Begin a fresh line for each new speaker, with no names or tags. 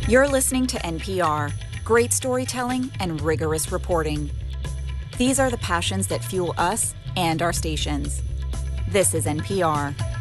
You're listening to NPR, great storytelling and rigorous reporting. These are the passions that fuel us and our stations. This is NPR.